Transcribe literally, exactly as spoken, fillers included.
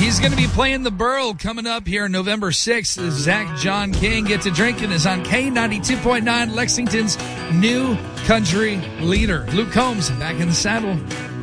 He's going to be playing the Burl coming up here November sixth. Zach John King Get to Drinking is on K ninety-two point nine, Lexington's new country leader. Luke Combs back in the saddle.